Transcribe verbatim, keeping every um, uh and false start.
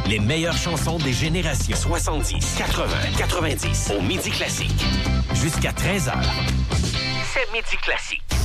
Les meilleures chansons des générations soixante-dix, quatre-vingts, quatre-vingt-dix au Midi Classique. Jusqu'à treize heures. C'est Midi Classique.